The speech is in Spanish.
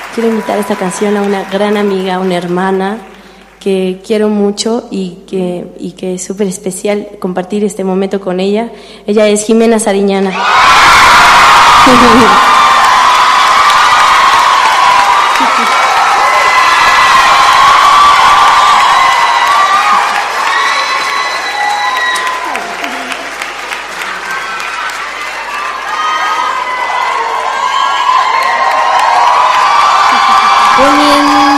quiero invitar esta canción a una gran amiga, una hermana que quiero mucho y que es súper especial compartir este momento con ella. Ella es Jimena Sariñana.